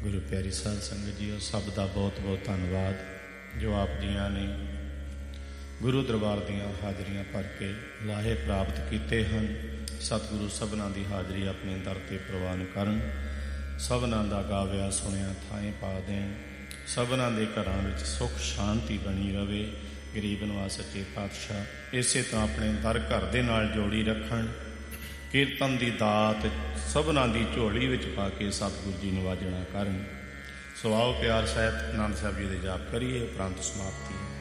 ਗੁਰੂ ਪਿਆਰੀ ਸਾਧ ਸੰਗਤ ਜੀਓ, ਸਭ ਦਾ ਬਹੁਤ ਬਹੁਤ ਧੰਨਵਾਦ ਜੋ ਆਪ ਜੀਆਂ ਨੇ ਗੁਰੂ ਦਰਬਾਰ ਦੀਆਂ ਹਾਜ਼ਰੀਆਂ ਭਰ ਕੇ ਲਾਹੇ ਪ੍ਰਾਪਤ ਕੀਤੇ ਹਨ। ਸਤਿਗੁਰੂ ਸਭਨਾਂ ਦੀ ਹਾਜ਼ਰੀ ਆਪਣੇ ਦਰ 'ਤੇ ਪ੍ਰਵਾਨ ਕਰਨ, ਸਭਨਾਂ ਦਾ ਗਾਵਿਆ ਸੁਣਿਆ ਥਾਂ ਪਾ ਦੇਣ, ਸਭਨਾਂ ਦੇ ਘਰਾਂ ਵਿੱਚ ਸੁੱਖ ਸ਼ਾਂਤੀ ਬਣੀ ਰਵੇ। ਗਰੀਬ ਨਿਵਾਸ ਸੱਚੇ ਪਾਤਸ਼ਾਹ ਇਸੇ ਤਰ੍ਹਾਂ ਆਪਣੇ ਦਰ ਘਰ ਦੇ ਨਾਲ ਜੋੜੀ ਰੱਖਣ। ਕੀਰਤਨ ਦੀ ਦਾਤ ਸਭਨਾਂ ਦੀ ਝੋਲੀ ਵਿੱਚ ਪਾ ਕੇ ਸਤਿਗੁਰੂ ਜੀ ਨਿਵਾਜਣਾ ਕਰਨ। ਸੋ ਆਓ ਪਿਆਰ ਸਹਿਤ ਆਨੰਦ ਸਾਹਿਬ ਜੀ ਦੇ ਜਾਪ ਕਰੀਏ, ਉਪਰੰਤ ਸਮਾਪਤੀ।